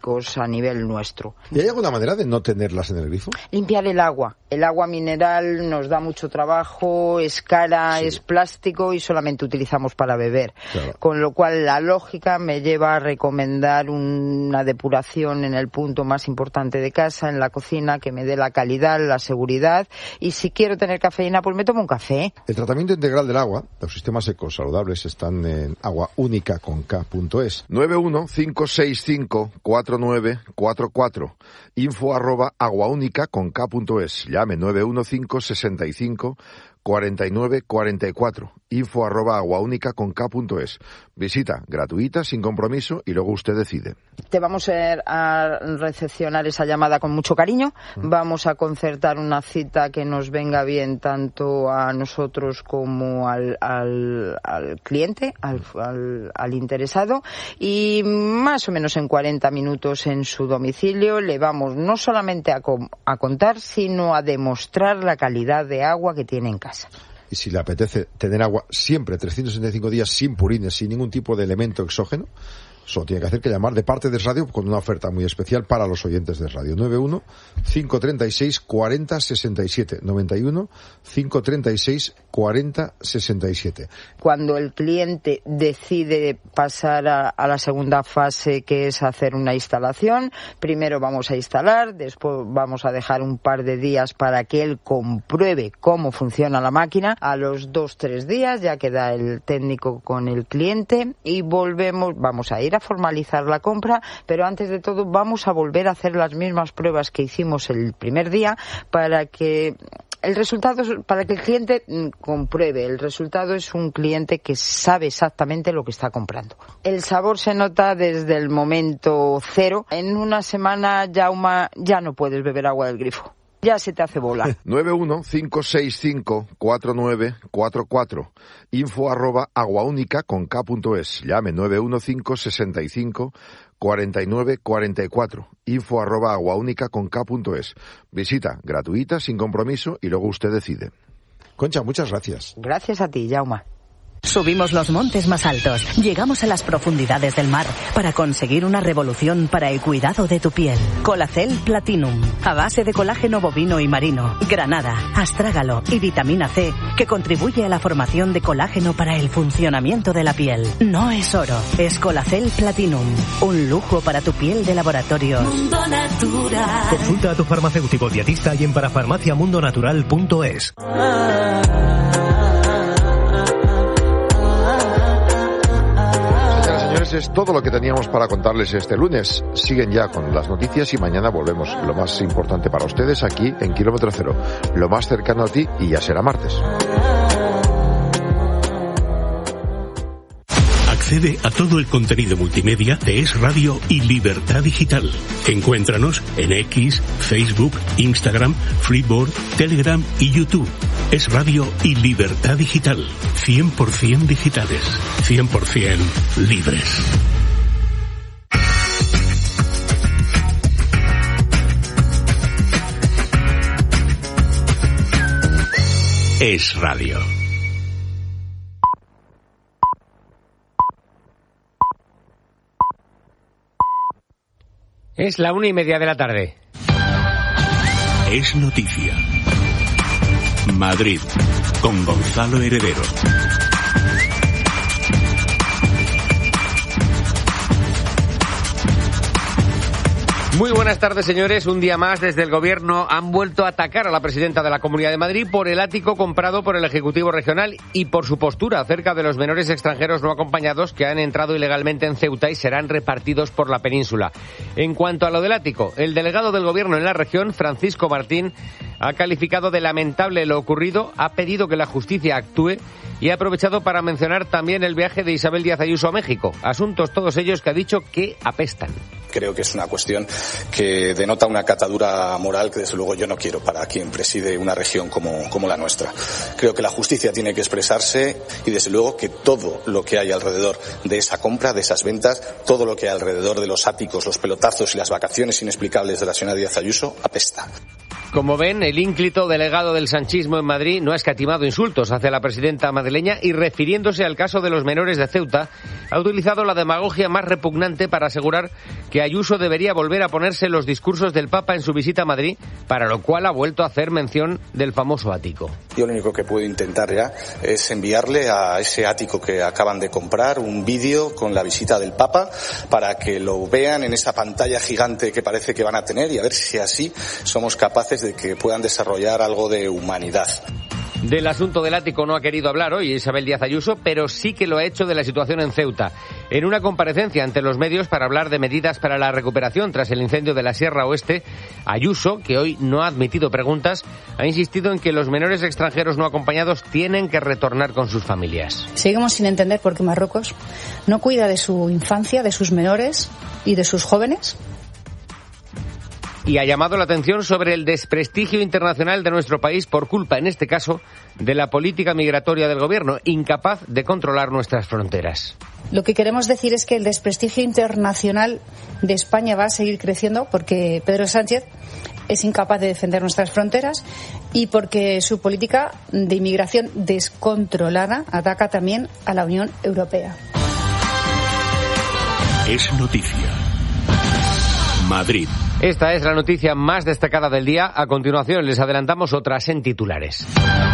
a nivel nuestro. ¿Y hay alguna manera de no tenerlas en el grifo? Limpiar el agua. El agua mineral nos da mucho trabajo, es cara, sí, es plástico y solamente utilizamos para beber. Claro. Con lo cual la lógica me lleva a recomendar una depuración en el punto más importante de casa, en la cocina, que me dé la calidad, la seguridad, y si quiero tener cafeína, pues me tomo un café. El tratamiento integral del agua, los sistemas ecosaludables están en aguaunicaconk.es. 915654944, info@aguaunicaconk.es. Llame 915654944, info@aguaunicaconk.es. Visita gratuita, sin compromiso, y luego usted decide. Te vamos a recepcionar esa llamada con mucho cariño. Vamos a concertar una cita que nos venga bien tanto a nosotros como al cliente, al interesado, y más o menos en 40 minutos en su domicilio le vamos no solamente a contar, sino a demostrar la calidad de agua que tiene en casa. Y si le apetece tener agua siempre, 365 días, sin purines, sin ningún tipo de elemento exógeno, solo tiene que hacer que llamar de parte de Radio con una oferta muy especial para los oyentes de Radio. 91-536-40-67. 91-536-40-67. Cuando el cliente decide pasar a la segunda fase, que es hacer una instalación, primero vamos a instalar, después vamos a dejar un par de días para que él compruebe cómo funciona la máquina. A los 2-3 días ya queda el técnico con el cliente y vamos a ir a formalizar la compra, pero antes de todo vamos a volver a hacer las mismas pruebas que hicimos el primer día para que el cliente compruebe. El resultado es un cliente que sabe exactamente lo que está comprando. El sabor se nota desde el momento cero. En una semana, Jaume, ya no puedes beber agua del grifo. Ya se te hace bola. 915654944, info@aguaunicaconk.es. Llame 915654944, info@aguaunicaconk.es. Visita gratuita, sin compromiso, y luego usted decide. Concha, muchas gracias. Gracias a ti, Jaume. Subimos los montes más altos, llegamos a las profundidades del mar para conseguir una revolución para el cuidado de tu piel. Colacel Platinum, a base de colágeno bovino y marino, granada, astrágalo y vitamina C, que contribuye a la formación de colágeno para el funcionamiento de la piel. No es oro, es Colacel Platinum, un lujo para tu piel de laboratorio. Mundo Natural. Consulta a tu farmacéutico dietista y en parafarmaciamundonatural.es. Es todo lo que teníamos para contarles este lunes. Siguen ya con las noticias y mañana volvemos. Lo más importante para ustedes aquí en Kilómetro Cero, lo más cercano a ti, y ya será martes. Accede a todo el contenido multimedia de Es Radio y Libertad Digital. Encuéntranos en X, Facebook, Instagram, Freeboard, Telegram y YouTube. Es Radio y Libertad Digital. 100% digitales. 100% libres. Es Radio. Es la 1:30 de la tarde. Es noticia. Madrid, con Gonzalo Heredero. Muy buenas tardes, señores. Un día más, desde el Gobierno han vuelto a atacar a la presidenta de la Comunidad de Madrid por el ático comprado por el Ejecutivo Regional y por su postura acerca de los menores extranjeros no acompañados que han entrado ilegalmente en Ceuta y serán repartidos por la península. En cuanto a lo del ático, el delegado del Gobierno en la región, Francisco Martín, ha calificado de lamentable lo ocurrido, ha pedido que la justicia actúe y ha aprovechado para mencionar también el viaje de Isabel Díaz Ayuso a México. Asuntos todos ellos que ha dicho que apestan. Creo que es una cuestión que denota una catadura moral que desde luego yo no quiero para quien preside una región como la nuestra. Creo que la justicia tiene que expresarse y desde luego que todo lo que hay alrededor de esa compra, de esas ventas, todo lo que hay alrededor de los áticos, los pelotazos y las vacaciones inexplicables de la señora Díaz Ayuso apesta. Como ven, el ínclito delegado del sanchismo en Madrid no ha escatimado insultos hacia la presidenta madrileña y, refiriéndose al caso de los menores de Ceuta, ha utilizado la demagogia más repugnante para asegurar que Ayuso debería volver a ponerse los discursos del Papa en su visita a Madrid, para lo cual ha vuelto a hacer mención del famoso ático. Yo lo único que puedo intentar ya es enviarle a ese ático que acaban de comprar un vídeo con la visita del Papa para que lo vean en esa pantalla gigante que parece que van a tener y a ver si así somos capaces de que puedan desarrollar algo de humanidad. Del asunto del ático no ha querido hablar hoy Isabel Díaz Ayuso, pero sí que lo ha hecho de la situación en Ceuta. En una comparecencia ante los medios para hablar de medidas para la recuperación tras el incendio de la Sierra Oeste, Ayuso, que hoy no ha admitido preguntas, ha insistido en que los menores extranjeros no acompañados tienen que retornar con sus familias. Seguimos sin entender por qué Marruecos no cuida de su infancia, de sus menores y de sus jóvenes. Y ha llamado la atención sobre el desprestigio internacional de nuestro país por culpa, en este caso, de la política migratoria del gobierno, incapaz de controlar nuestras fronteras. Lo que queremos decir es que el desprestigio internacional de España va a seguir creciendo porque Pedro Sánchez es incapaz de defender nuestras fronteras y porque su política de inmigración descontrolada ataca también a la Unión Europea. Es noticia. Madrid. Esta es la noticia más destacada del día. A continuación les adelantamos otras en titulares.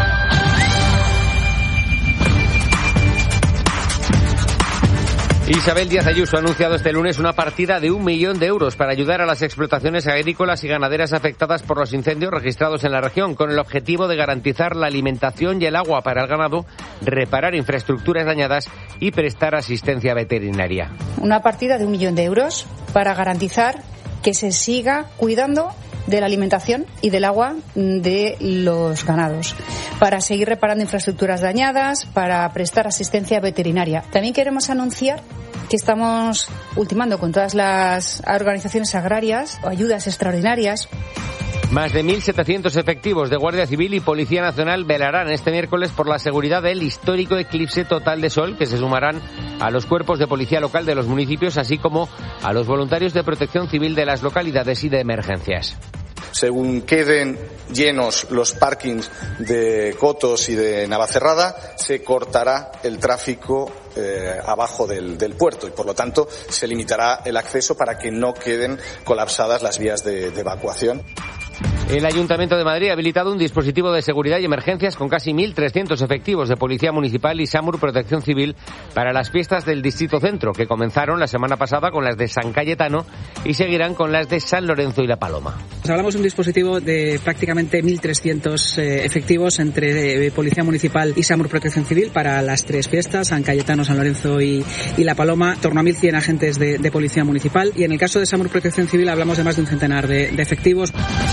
Isabel Díaz Ayuso ha anunciado este lunes una partida de 1 millón de euros para ayudar a las explotaciones agrícolas y ganaderas afectadas por los incendios registrados en la región, con el objetivo de garantizar la alimentación y el agua para el ganado, reparar infraestructuras dañadas y prestar asistencia veterinaria. Una partida de 1 millón de euros para garantizar que se siga cuidando de la alimentación y del agua de los ganados, para seguir reparando infraestructuras dañadas, para prestar asistencia veterinaria. También queremos anunciar que estamos ultimando con todas las organizaciones agrarias ayudas extraordinarias. Más de 1.700 efectivos de Guardia Civil y Policía Nacional velarán este miércoles por la seguridad del histórico eclipse total de sol, que se sumarán a los cuerpos de policía local de los municipios, así como a los voluntarios de protección civil de las localidades y de emergencias. Según queden llenos los parkings de Cotos y de Navacerrada, se cortará el tráfico abajo del puerto y, por lo tanto, se limitará el acceso para que no queden colapsadas las vías de evacuación. El Ayuntamiento de Madrid ha habilitado un dispositivo de seguridad y emergencias con casi 1.300 efectivos de Policía Municipal y SAMUR Protección Civil para las fiestas del Distrito Centro, que comenzaron la semana pasada con las de San Cayetano y seguirán con las de San Lorenzo y La Paloma. Hablamos de un dispositivo de prácticamente 1.300 efectivos entre Policía Municipal y SAMUR Protección Civil para las tres fiestas, San Cayetano, San Lorenzo y La Paloma, en torno a 1.100 agentes de Policía Municipal, y en el caso de SAMUR Protección Civil hablamos de más de un centenar de efectivos.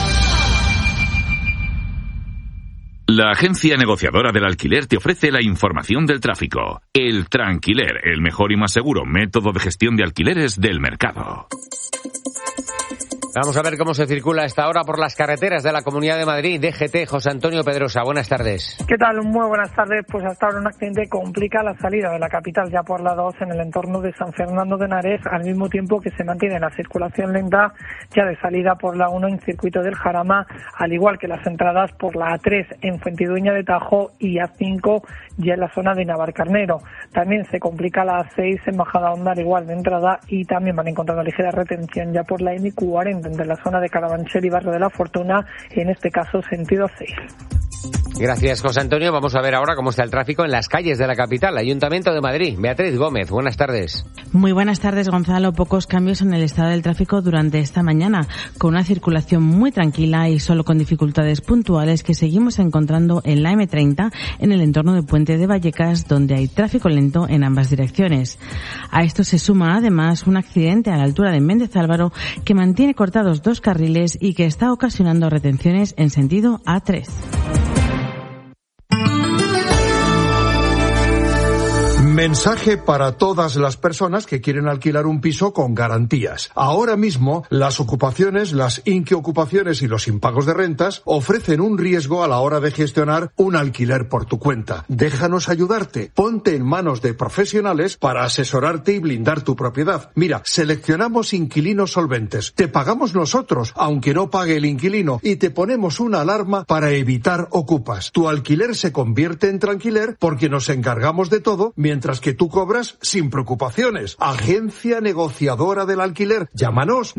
La agencia negociadora del alquiler te ofrece la información del tráfico. El Tranquiler, el mejor y más seguro método de gestión de alquileres del mercado. Vamos a ver cómo se circula a esta hora por las carreteras de la Comunidad de Madrid. DGT, José Antonio Pedrosa, buenas tardes. ¿Qué tal? Muy buenas tardes. Pues hasta ahora un accidente complica la salida de la capital ya por la 2 en el entorno de San Fernando de Henares, al mismo tiempo que se mantiene la circulación lenta ya de salida por la 1 en Circuito del Jarama, al igual que las entradas por la A3 en Fuentidueña de Tajo y A5 ya en la zona de Navalcarnero. También se complica la A6 en Bajada Honda, al igual de entrada, y también van encontrando ligera retención ya por la M40 entre la zona de Carabanchel y Barrio de la Fortuna, en este caso sentido 6. Gracias, José Antonio. Vamos a ver ahora cómo está el tráfico en las calles de la capital. Ayuntamiento de Madrid. Beatriz Gómez, buenas tardes. Muy buenas tardes, Gonzalo. Pocos cambios en el estado del tráfico durante esta mañana, con una circulación muy tranquila y solo con dificultades puntuales que seguimos encontrando en la M30, en el entorno de Puente de Vallecas, donde hay tráfico lento en ambas direcciones. A esto se suma además un accidente a la altura de Méndez Álvaro que mantiene cortados 2 carriles y que está ocasionando retenciones en sentido A3. Mensaje para todas las personas que quieren alquilar un piso con garantías. Ahora mismo, las ocupaciones, las inquiocupaciones y los impagos de rentas ofrecen un riesgo a la hora de gestionar un alquiler por tu cuenta. Déjanos ayudarte. Ponte en manos de profesionales para asesorarte y blindar tu propiedad. Mira, seleccionamos inquilinos solventes. Te pagamos nosotros, aunque no pague el inquilino, y te ponemos una alarma para evitar ocupas. Tu alquiler se convierte en tranquiler porque nos encargamos de todo, mientras que tú cobras sin preocupaciones. Agencia negociadora del alquiler. Llámanos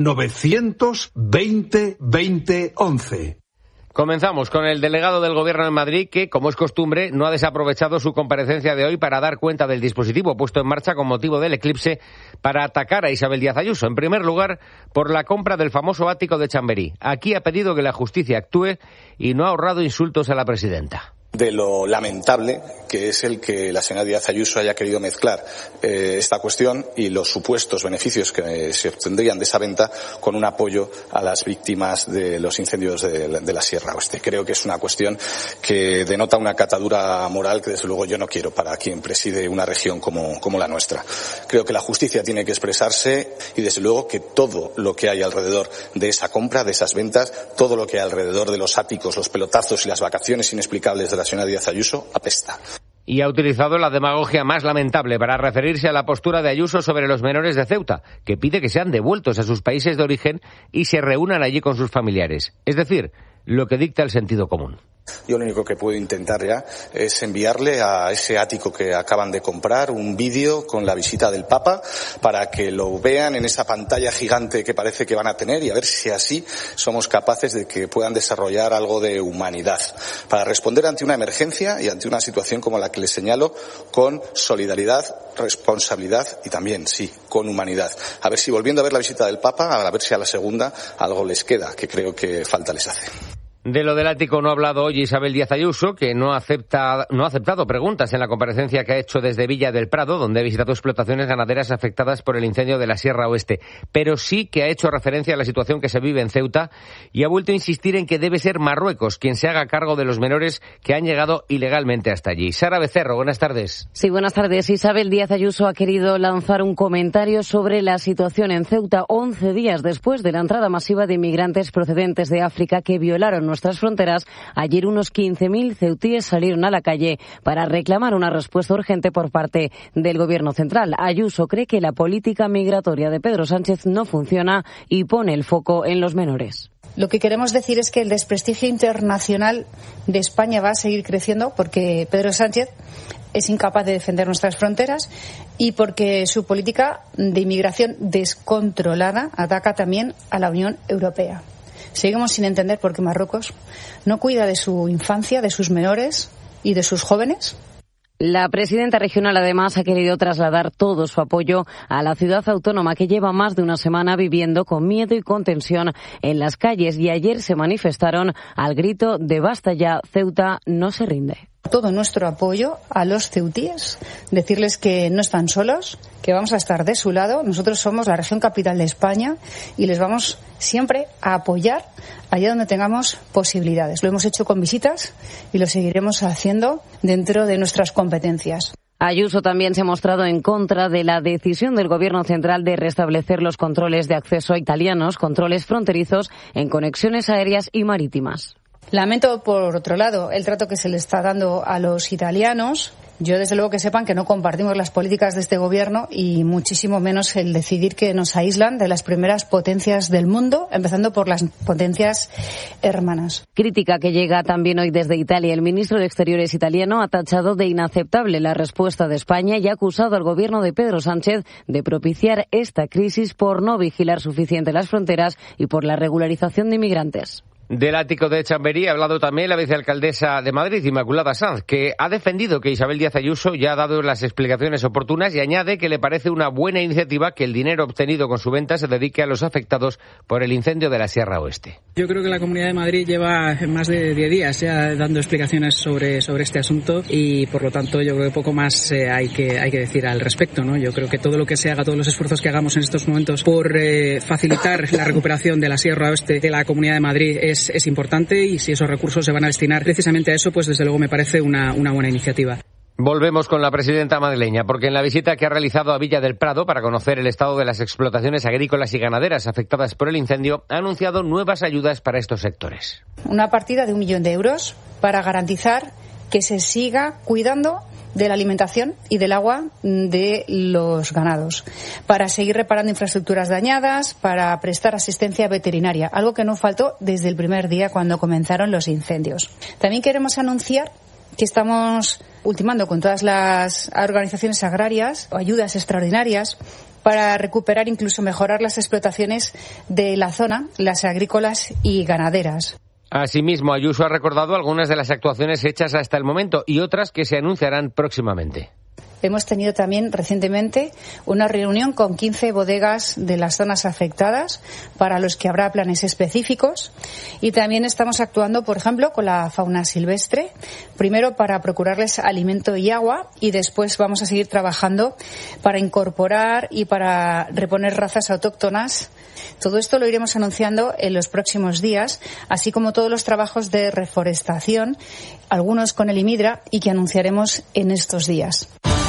920 20 11. Comenzamos con el delegado del Gobierno en Madrid que, como es costumbre, no ha desaprovechado su comparecencia de hoy para dar cuenta del dispositivo puesto en marcha con motivo del eclipse para atacar a Isabel Díaz Ayuso. En primer lugar, por la compra del famoso ático de Chamberí. Aquí ha pedido que la justicia actúe y no ha ahorrado insultos a la presidenta. De lo lamentable que es el que la señora Díaz Ayuso haya querido mezclar esta cuestión y los supuestos beneficios que se obtendrían de esa venta con un apoyo a las víctimas de los incendios de la Sierra Oeste. Creo que es una cuestión que denota una catadura moral que desde luego yo no quiero para quien preside una región como la nuestra. Creo que la justicia tiene que expresarse y desde luego que todo lo que hay alrededor de esa compra, de esas ventas, todo lo que hay alrededor de los áticos, los pelotazos y las vacaciones inexplicables de la señora Díaz Ayuso apesta. Y ha utilizado la demagogia más lamentable para referirse a la postura de Ayuso sobre los menores de Ceuta, que pide que sean devueltos a sus países de origen y se reúnan allí con sus familiares. Es decir, lo que dicta el sentido común. Yo lo único que puedo intentar ya es enviarle a ese ático que acaban de comprar un vídeo con la visita del Papa para que lo vean en esa pantalla gigante que parece que van a tener y a ver si así somos capaces de que puedan desarrollar algo de humanidad para responder ante una emergencia y ante una situación como la que les señalo con solidaridad, responsabilidad y también, sí, con humanidad. A ver si volviendo a ver la visita del Papa, a ver si a la segunda algo les queda, que creo que falta les hace. De lo del ático no ha hablado hoy Isabel Díaz Ayuso, que no ha aceptado preguntas en la comparecencia que ha hecho desde Villa del Prado, donde ha visitado explotaciones ganaderas afectadas por el incendio de la Sierra Oeste. Pero sí que ha hecho referencia a la situación que se vive en Ceuta y ha vuelto a insistir en que debe ser Marruecos quien se haga cargo de los menores que han llegado ilegalmente hasta allí. Sara Becerro, buenas tardes. Sí, buenas tardes. Isabel Díaz Ayuso ha querido lanzar un comentario sobre la situación en Ceuta 11 días después de la entrada masiva de inmigrantes procedentes de África que violaron nuestras fronteras. Ayer unos 15.000 ceutíes salieron a la calle para reclamar una respuesta urgente por parte del Gobierno central. Ayuso cree que la política migratoria de Pedro Sánchez no funciona y pone el foco en los menores. Lo que queremos decir es que el desprestigio internacional de España va a seguir creciendo porque Pedro Sánchez es incapaz de defender nuestras fronteras y porque su política de inmigración descontrolada ataca también a la Unión Europea. Seguimos sin entender por qué Marruecos no cuida de su infancia, de sus menores y de sus jóvenes. La presidenta regional, además, ha querido trasladar todo su apoyo a la ciudad autónoma, que lleva más de una semana viviendo con miedo y con tensión en las calles. Y ayer se manifestaron al grito de «Basta ya, Ceuta no se rinde». Todo nuestro apoyo a los ceutíes, decirles que no están solos, que vamos a estar de su lado. Nosotros somos la región capital de España y les vamos siempre a apoyar allá donde tengamos posibilidades. Lo hemos hecho con visitas y lo seguiremos haciendo dentro de nuestras competencias. Ayuso también se ha mostrado en contra de la decisión del Gobierno central de restablecer los controles de acceso a italianos, controles fronterizos en conexiones aéreas y marítimas. Lamento, por otro lado, el trato que se le está dando a los italianos. Yo, desde luego, que sepan que no compartimos las políticas de este Gobierno y muchísimo menos el decidir que nos aíslan de las primeras potencias del mundo, empezando por las potencias hermanas. Crítica que llega también hoy desde Italia. El ministro de Exteriores italiano ha tachado de inaceptable la respuesta de España y ha acusado al Gobierno de Pedro Sánchez de propiciar esta crisis por no vigilar suficiente las fronteras y por la regularización de inmigrantes. Del ático de Chamberí ha hablado también la vicealcaldesa de Madrid, Inmaculada Sanz, que ha defendido que Isabel Díaz Ayuso ya ha dado las explicaciones oportunas y añade que le parece una buena iniciativa que el dinero obtenido con su venta se dedique a los afectados por el incendio de la Sierra Oeste. Yo creo que la Comunidad de Madrid lleva más de 10 días ya dando explicaciones sobre este asunto y, por lo tanto, yo creo que poco más hay que decir al respecto, ¿no? Yo creo que todo lo que se haga, todos los esfuerzos que hagamos en estos momentos por facilitar la recuperación de la Sierra Oeste de la Comunidad de Madrid es importante, y si esos recursos se van a destinar precisamente a eso, pues desde luego me parece una buena iniciativa. Volvemos con la presidenta madrileña, porque en la visita que ha realizado a Villa del Prado para conocer el estado de las explotaciones agrícolas y ganaderas afectadas por el incendio, ha anunciado nuevas ayudas para estos sectores. Una partida de 1 millón de euros para garantizar que se siga cuidando de la alimentación y del agua de los ganados, para seguir reparando infraestructuras dañadas, para prestar asistencia veterinaria, algo que no faltó desde el primer día cuando comenzaron los incendios. También queremos anunciar que estamos ultimando con todas las organizaciones agrarias ayudas extraordinarias para recuperar, incluso mejorar las explotaciones de la zona, las agrícolas y ganaderas. Asimismo, Ayuso ha recordado algunas de las actuaciones hechas hasta el momento y otras que se anunciarán próximamente. Hemos tenido también recientemente una reunión con 15 bodegas de las zonas afectadas para los que habrá planes específicos, y también estamos actuando, por ejemplo, con la fauna silvestre, primero para procurarles alimento y agua, y después vamos a seguir trabajando para incorporar y para reponer razas autóctonas. Todo esto lo iremos anunciando en los próximos días, así como todos los trabajos de reforestación, algunos con el IMIDRA, y que anunciaremos en estos días.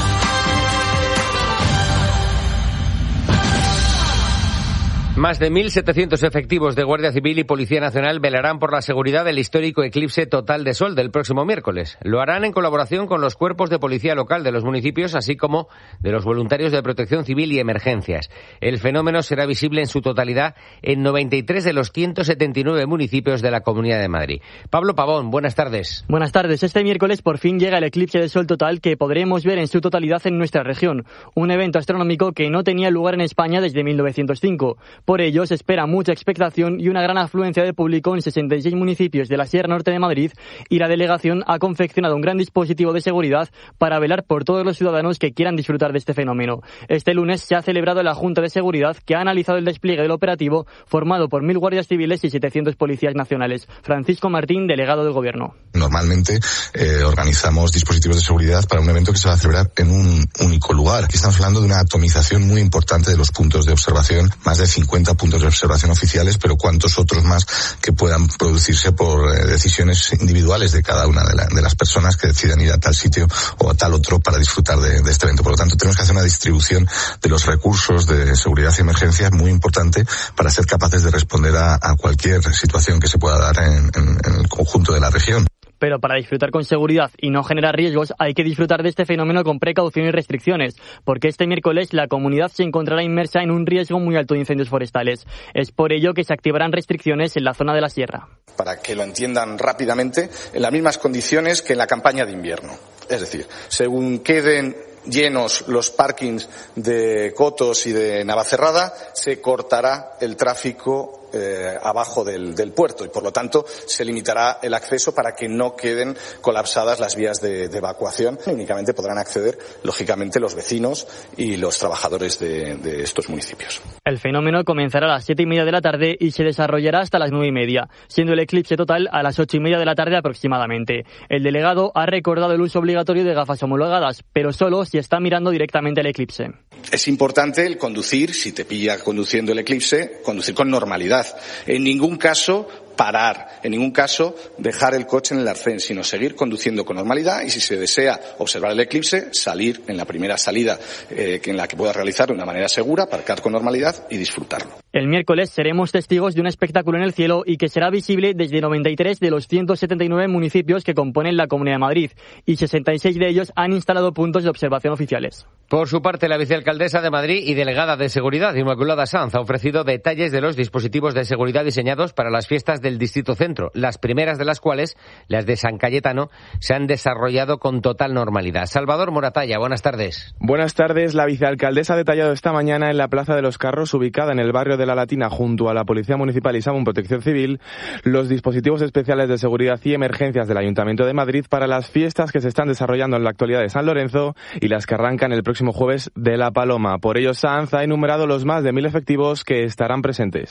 Más de 1.700 efectivos de Guardia Civil y Policía Nacional velarán por la seguridad del histórico eclipse total de sol del próximo miércoles. Lo harán en colaboración con los cuerpos de policía local de los municipios, así como de los voluntarios de protección civil y emergencias. El fenómeno será visible en su totalidad en 93 de los 179 municipios de la Comunidad de Madrid. Pablo Pavón, buenas tardes. Buenas tardes. Este miércoles por fin llega el eclipse de sol total que podremos ver en su totalidad en nuestra región. Un evento astronómico que no tenía lugar en España desde 1905. Por ello, se espera mucha expectación y una gran afluencia de público en 66 municipios de la Sierra Norte de Madrid, y la delegación ha confeccionado un gran dispositivo de seguridad para velar por todos los ciudadanos que quieran disfrutar de este fenómeno. Este lunes se ha celebrado la Junta de Seguridad, que ha analizado el despliegue del operativo formado por 1.000 guardias civiles y 700 policías nacionales. Francisco Martín, delegado del Gobierno. Normalmente organizamos dispositivos de seguridad para un evento que se va a celebrar en un único lugar. Aquí estamos hablando de una atomización muy importante de los puntos de observación, más de 50 puntos de observación oficiales, pero cuántos otros más que puedan producirse por decisiones individuales de cada una de las personas que decidan ir a tal sitio o a tal otro para disfrutar de este evento. Por lo tanto, tenemos que hacer una distribución de los recursos de seguridad y emergencia muy importante para ser capaces de responder a cualquier situación que se pueda dar en el conjunto de la región. Pero para disfrutar con seguridad y no generar riesgos, hay que disfrutar de este fenómeno con precaución y restricciones, porque este miércoles la comunidad se encontrará inmersa en un riesgo muy alto de incendios forestales. Es por ello que se activarán restricciones en la zona de la sierra. Para que lo entiendan rápidamente, en las mismas condiciones que en la campaña de invierno. Es decir, según queden llenos los parkings de Cotos y de Navacerrada, se cortará el tráfico abajo del puerto, y por lo tanto se limitará el acceso para que no queden colapsadas las vías de evacuación. Únicamente podrán acceder, lógicamente, los vecinos y los trabajadores de estos municipios. El fenómeno comenzará a las 7:30 de la tarde y se desarrollará hasta las 9:30, siendo el eclipse total a las 8:30 de la tarde aproximadamente. El delegado ha recordado el uso obligatorio de gafas homologadas, pero solo si está mirando directamente el eclipse. Es importante el conducir, si te pilla conduciendo el eclipse, conducir con normalidad. En ningún caso parar, en ningún caso dejar el coche en el arcén, sino seguir conduciendo con normalidad, y si se desea observar el eclipse, salir en la primera salida en la que pueda realizar de una manera segura, aparcar con normalidad y disfrutarlo. El miércoles seremos testigos de un espectáculo en el cielo y que será visible desde 93 de los 179 municipios que componen la Comunidad de Madrid, y 66 de ellos han instalado puntos de observación oficiales. Por su parte, la vicealcaldesa de Madrid y delegada de Seguridad, Inmaculada Sanz, ha ofrecido detalles de los dispositivos de seguridad diseñados para las fiestas del Distrito Centro, las primeras de las cuales, las de San Cayetano, se han desarrollado con total normalidad. Salvador Moratalla, buenas tardes. Buenas tardes. La vicealcaldesa ha detallado esta mañana en la Plaza de los Carros, ubicada en el barrio de La Latina, junto a la Policía Municipal y SAMUR Protección Civil, los dispositivos especiales de seguridad y emergencias del Ayuntamiento de Madrid para las fiestas que se están desarrollando en la actualidad de San Lorenzo y las que arrancan el próximo jueves de La Paloma. Por ello, Sanz ha enumerado los más de 1.000 efectivos que estarán presentes.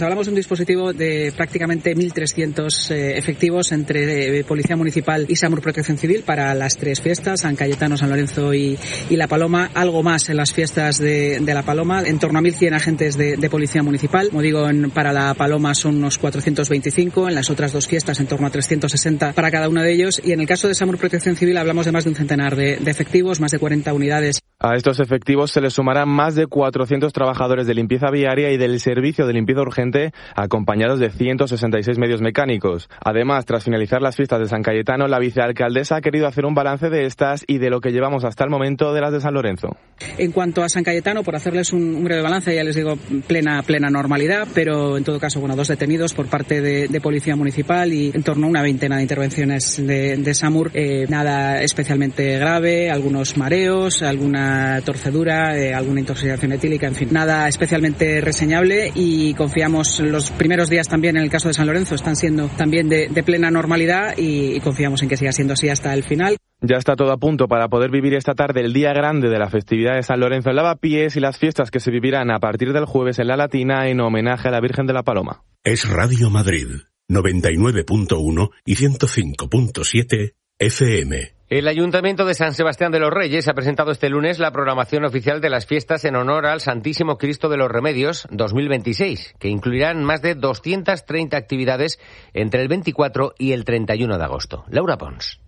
Hablamos de un dispositivo de prácticamente 1.300 efectivos entre Policía Municipal y SAMUR Protección Civil para las tres fiestas, San Cayetano, San Lorenzo y La Paloma. Algo más en las fiestas de La Paloma, en torno a 1.100 agentes de Policía Municipal. Como digo, para La Paloma son unos 425, en las otras dos fiestas en torno a 360 para cada uno de ellos. Y en el caso de SAMUR Protección Civil hablamos de más de un centenar de efectivos, más de 40 unidades. A estos efectivos se les sumarán más de 400 trabajadores de limpieza viaria y del servicio de limpieza urgente, acompañados de 166 medios mecánicos. Además, tras finalizar las fiestas de San Cayetano, la vicealcaldesa ha querido hacer un balance de estas y de lo que llevamos hasta el momento de las de San Lorenzo. En cuanto a San Cayetano, por hacerles un breve balance, ya les digo, plena normalidad, pero en todo caso, 2 detenidos por parte de Policía Municipal y en torno a una veintena de intervenciones de SAMUR. Nada especialmente grave, algunos mareos, alguna torcedura, alguna intoxicación etílica, en fin, nada especialmente reseñable, y confiamos, los primeros días también en el caso de San Lorenzo están siendo también de plena normalidad y confiamos en que siga siendo así hasta el final. Ya está todo a punto para poder vivir esta tarde el día grande de la festividad de San Lorenzo en Lavapiés y las fiestas que se vivirán a partir del jueves en La Latina en homenaje a la Virgen de la Paloma. Es Radio Madrid, 99.1 y 105.7 FM. El Ayuntamiento de San Sebastián de los Reyes ha presentado este lunes la programación oficial de las fiestas en honor al Santísimo Cristo de los Remedios 2026, que incluirán más de 230 actividades entre el 24 y el 31 de agosto. Laura Pons.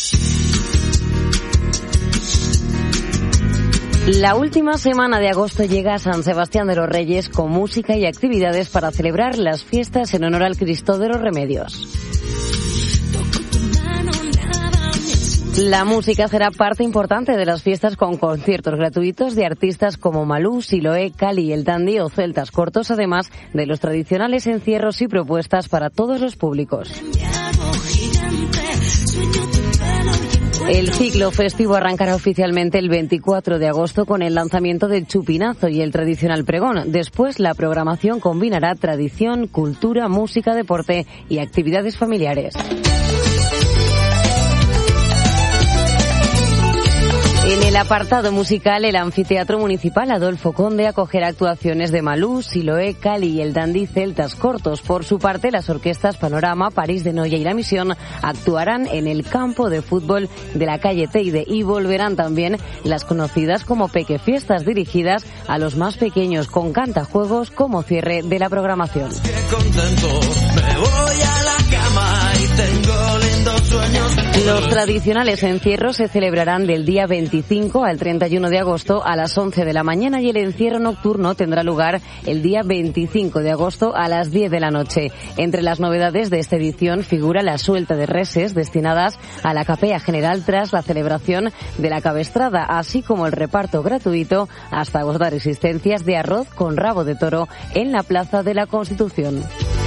La última semana de agosto llega a San Sebastián de los Reyes con música y actividades para celebrar las fiestas en honor al Cristo de los Remedios. La música será parte importante de las fiestas con conciertos gratuitos de artistas como Malú, Siloé, Cali, El Dandy o Celtas Cortos, además de los tradicionales encierros y propuestas para todos los públicos. El ciclo festivo arrancará oficialmente el 24 de agosto con el lanzamiento del Chupinazo y el tradicional pregón. Después, la programación combinará tradición, cultura, música, deporte y actividades familiares. En el apartado musical, el Anfiteatro Municipal Adolfo Conde acogerá actuaciones de Malú, Siloé, Cali y El Dandy, Celtas Cortos. Por su parte, las orquestas Panorama, París de Noia y La Misión actuarán en el campo de fútbol de la calle Teide, y volverán también las conocidas como Pequefiestas, dirigidas a los más pequeños, con cantajuegos como cierre de la programación. Los tradicionales encierros se celebrarán del día 25 al 31 de agosto a las 11 de la mañana y el encierro nocturno tendrá lugar el día 25 de agosto a las 10 de la noche. Entre las novedades de esta edición figura la suelta de reses destinadas a la capea general tras la celebración de la cabestrada, así como el reparto gratuito hasta agotar existencias de arroz con rabo de toro en la Plaza de la Constitución.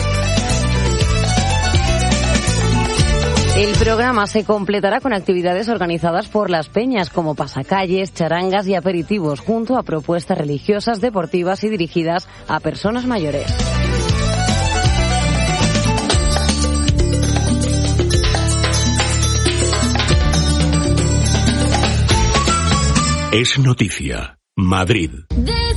El programa se completará con actividades organizadas por las peñas como pasacalles, charangas y aperitivos, junto a propuestas religiosas, deportivas y dirigidas a personas mayores. Es noticia. Madrid.